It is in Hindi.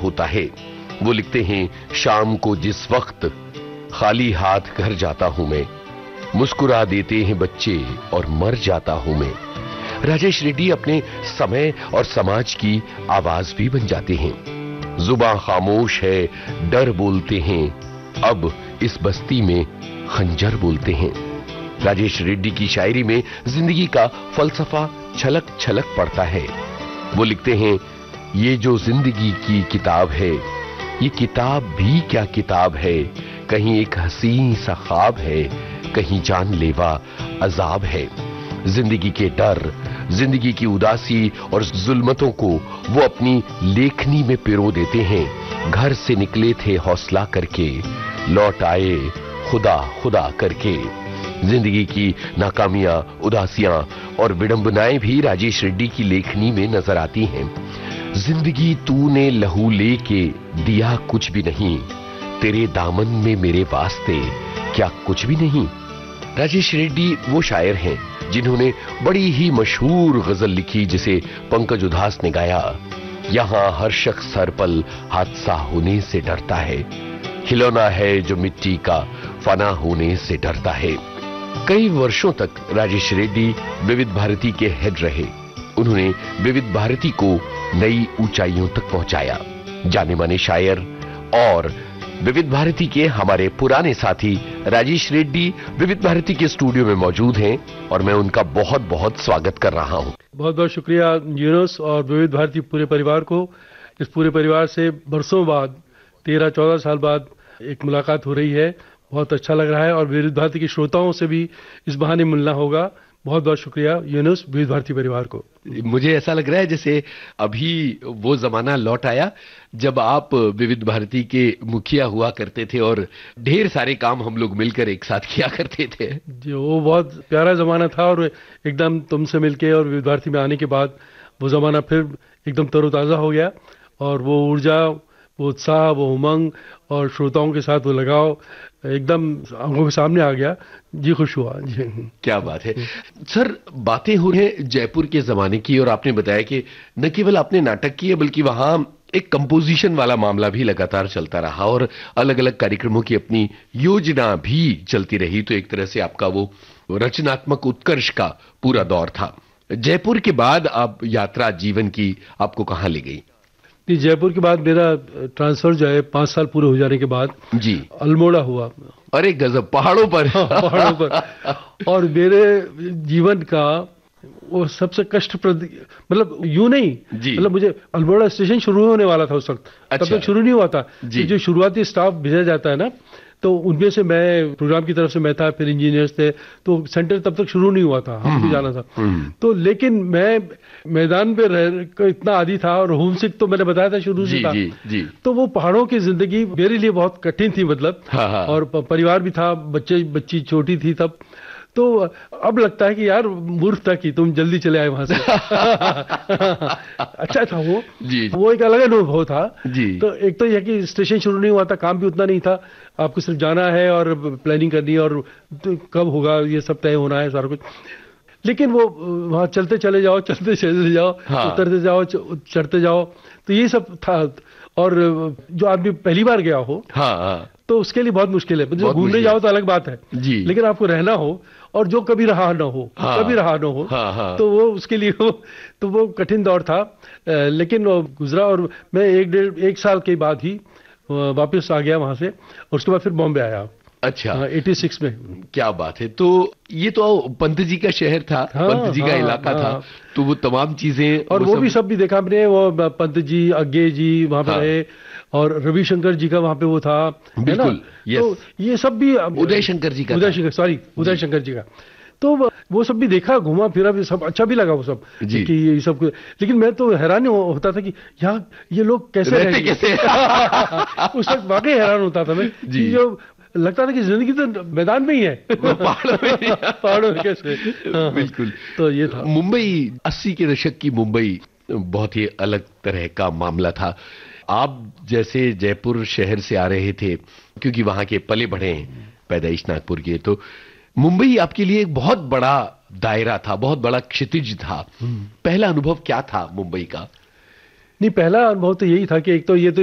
होता है। वो लिखते हैं, शाम को जिस वक्त खाली हाथ घर जाता हूं मैं, मुस्कुरा देते हैं बच्चे और मर जाता हूं मैं। राजेश रेड्डी अपने समय और समाज की आवाज भी बन जाते हैं। जुबान खामोश है, डर बोलते हैं, अब इस बस्ती में खंजर बोलते हैं। राजेश रेड्डी की शायरी में जिंदगी का फलसफा छलक छलक पड़ता है। वो लिखते हैं, ये जो जिंदगी की किताब है, ये किताब भी क्या किताब है, कहीं एक हसीन सा ख्वाब है, कहीं जानलेवा अजाब है। जिंदगी के डर, जिंदगी की उदासी और जुल्मतों को वो अपनी लेखनी में पिरो देते हैं। घर से निकले थे हौसला करके, लौट आए खुदा खुदा करके। जिंदगी की नाकामियां, उदासियां और विडंबनाएं भी राजेश रेड्डी की लेखनी में नजर आती हैं। जिंदगी तूने लहू लेके दिया कुछ भी नहीं, तेरे दामन में मेरे वास्ते क्या कुछ भी नहीं। राजेश रेड्डी वो शायर हैं जिन्होंने बड़ी ही मशहूर गजल लिखी, जिसे पंकज उधास ने गाया, यहां हर शख्स हर पल हादसा होने से डरता है, खिलौना है जो मिट्टी का फना होने से डरता है। कई वर्षों तक राजेश रेड्डी विविध भारती के हेड रहे। उन्होंने विविध भारती को नई ऊंचाइयों तक पहुंचाया। जाने माने शायर और विविध भारती के हमारे पुराने साथी राजेश रेड्डी विविध भारती के स्टूडियो में मौजूद हैं और मैं उनका बहुत बहुत स्वागत कर रहा हूं। बहुत बहुत शुक्रिया यूनुस और विविध भारती पूरे परिवार को। इस पूरे परिवार से बरसों बाद, 13-14 साल बाद एक मुलाकात हो रही है। बहुत अच्छा लग रहा है और विविध भारती के श्रोताओं से भी इस बहाने मिलना होगा। बहुत बहुत शुक्रिया यूनुस, विविध भारती परिवार को। मुझे ऐसा लग रहा है जैसे अभी वो जमाना लौट आया जब आप विविध भारती के मुखिया हुआ करते थे और ढेर सारे काम हम लोग मिलकर एक साथ किया करते थे। जी, वो बहुत प्यारा जमाना था और एकदम तुमसे मिलके और विविध भारती में आने के बाद वो जमाना फिर एकदम तरोताजा हो गया और वो ऊर्जा, वो उत्साह, वो उमंग और श्रोताओं के साथ वो लगाव एकदम आंखों के सामने आ गया। जी, खुश हुआ जी। क्या बात है सर। बातें हो रही हैं जयपुर के जमाने की और आपने बताया कि न केवल आपने नाटक किए बल्कि वहां एक कंपोजिशन वाला मामला भी लगातार चलता रहा और अलग अलग कार्यक्रमों की अपनी योजना भी चलती रही। तो एक तरह से आपका वो रचनात्मक उत्कर्ष का पूरा दौर था। जयपुर के बाद आप यात्रा जीवन की आपको कहां ले गई? जयपुर के बाद मेरा ट्रांसफर जो है 5 साल पूरे हो जाने के बाद जी अल्मोड़ा हुआ। अरे गजब, पहाड़ों पर। पहाड़ों पर। और मेरे जीवन का वो सबसे कष्टप्रद, मतलब यूं नहीं, मतलब मुझे अल्मोड़ा स्टेशन शुरू होने वाला था उस वक्त। तब तक शुरू नहीं हुआ था। जो शुरुआती स्टाफ भेजा जाता है ना, तो उनमें से मैं प्रोग्राम की तरफ से मैं था, फिर इंजीनियर्स थे, तो सेंटर तब तक शुरू नहीं हुआ था, हम भी जाना था। तो लेकिन मैं मैदान पे रह इतना आदी था और होमसिक तो मैंने बताया था शुरू से था। तो वो पहाड़ों की जिंदगी मेरे लिए बहुत कठिन थी, मतलब। और परिवार भी था, बच्ची छोटी थी तब। तो अब लगता है कि यार मूर्ख था कि तुम जल्दी चले आए वहां से। अच्छा था वो। वो एक अलग अनुभव था। तो एक तो यह कि स्टेशन शुरू नहीं हुआ था, काम भी उतना नहीं था, आपको सिर्फ जाना है और प्लानिंग करनी है और तो कब होगा ये सब तय होना है सारा कुछ। लेकिन वो वहां चलते चले जाओ, चलते चले जाओ, उतरते जाओ, चढ़ते जाओ, तो ये सब था। और जो आदमी पहली बार गया हो तो उसके लिए बहुत मुश्किल है। जो घूमने जाओ तो अलग बात है, लेकिन आपको रहना हो और जो कभी रहा ना हो, तो वो उसके लिए तो वो कठिन दौर था। लेकिन वो गुजरा और मैं 1 साल के बाद ही वापस आ गया वहां से और उसके बाद फिर बॉम्बे आया। अच्छा, 86 में। क्या बात है। तो ये तो पंत जी का शहर था, पंत जी का इलाका था, तो वो तमाम चीजें और वो भी सब भी देखा हमने। वो पंत जी, अज्ञे जी वहां पे रहे और रविशंकर जी का वहां पे वो था, बिल्कुल। तो ये सब भी उदय शंकर जी का, उदय शंकर जी का। तो वो सब भी देखा, घूमा फिरा भी, सब अच्छा भी लगा वो सब कि ये सब। लेकिन मैं तो हैरान होता था कि यहाँ ये लोग कैसे रहते कैसे। उस वक्त वाकई हैरान होता था मैं कि जो लगता था कि जिंदगी तो मैदान में ही है, पहाड़ों में कैसे। बिल्कुल। तो ये था मुंबई, 80 के दशक की मुंबई बहुत ही अलग तरह का मामला था। आप जैसे जयपुर शहर से आ रहे थे, क्योंकि वहां के पले बढ़े हैं, पैदाइश नागपुर की, तो मुंबई आपके लिए एक बहुत बड़ा दायरा था, बहुत बड़ा क्षितिज था। पहला अनुभव क्या था मुंबई का? नहीं, पहला अनुभव तो यही था कि एक तो ये तो